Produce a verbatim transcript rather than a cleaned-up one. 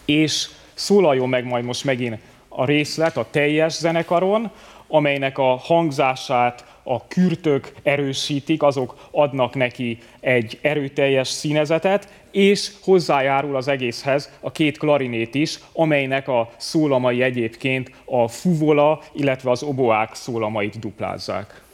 És szólaljon meg majd most megint a részlet a teljes zenekaron, amelynek a hangzását a kürtök erősítik, azok adnak neki egy erőteljes színezetet, és hozzájárul az egészhez a két klarinét is, amelynek a szólamai egyébként a fuvola, illetve az oboák szólamait duplázzák.